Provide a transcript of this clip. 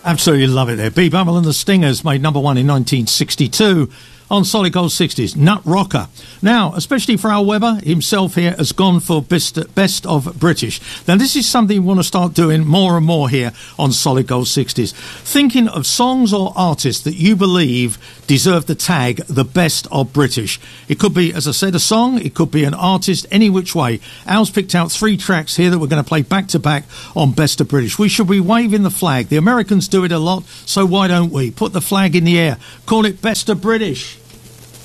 Absolutely love it there. B. Bumble and the Stingers made number one in 1962 on Solid Gold 60s. Nut Rocker. Now, especially for Al Weber, himself here has gone for best of British. Now, this is something we want to start doing more and more here on Solid Gold 60s. Thinking of songs or artists that you believe deserve the tag the best of British. It could be, as I said, a song. It could be an artist, any which way. Al's picked out 3 tracks here that we're going to play back to back on Best of British. We should be waving the flag. The Americans do it a lot, so why don't we? Put the flag in the air. Call it Best of British.